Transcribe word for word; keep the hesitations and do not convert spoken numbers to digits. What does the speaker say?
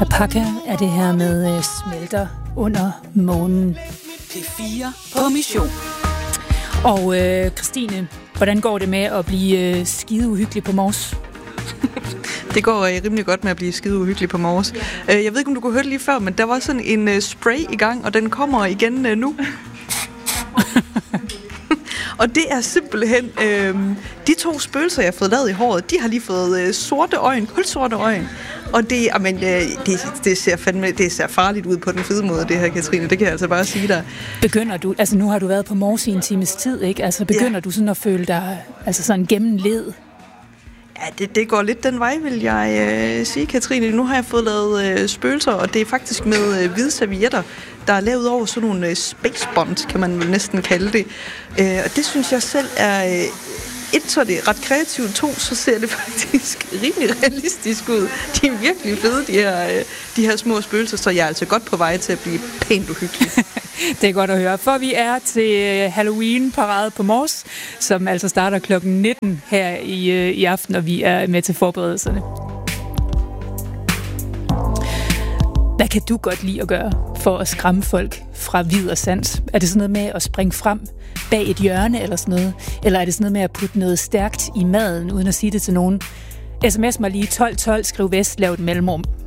Alpaca er det her med uh, smelter under månen. P fire på mission. Og øh, Christine, hvordan går det med at blive øh, skide uhyggelig på Mors? Det går øh, rimelig godt med at blive skide uhyggelig på Mors. Øh, jeg ved ikke, om du kunne høre det lige før, men der var sådan en øh, spray i gang, og den kommer igen øh, nu. Og det er simpelthen, øh, de to spøgelser, jeg har fået lavet i håret, de har lige fået øh, sorte øjne, kulsorte øjne. Og det, amen, øh, det, det, ser fandme, det ser farligt ud på den fede måde, det her, Katrine. Det kan jeg altså bare sige dig. Begynder du, altså nu har du været på Mors i en times tid, ikke? Altså begynder ja. du sådan at føle dig altså sådan gennemled? Ja, det, det går lidt den vej, vil jeg øh, sige, Katrine. Nu har jeg fået lavet øh, spøgelser, og det er faktisk med øh, hvide servietter, der er lavet over sådan nogle øh, space bonds, kan man vel næsten kalde det. Øh, og det synes jeg selv er... Øh, et, så er det ret kreativt. To, så ser det faktisk rimelig realistisk ud. De er virkelig fede, de her, øh, de her små spøgelser, så jeg er altså godt på vej til at blive pænt uhyggelig. Det er godt at høre, for vi er til Halloween-parade på Mors, som altså starter klokken nitten her i, i aften, og vi er med til forberedelserne. Hvad kan du godt lide at gøre for at skræmme folk fra vid og sans? Er det sådan noget med at springe frem bag et hjørne eller sådan noget? Eller er det sådan noget med at putte noget stærkt i maden, uden at sige det til nogen? S M S mig lige tolv tolv, skriv vest, lav et mellemrum.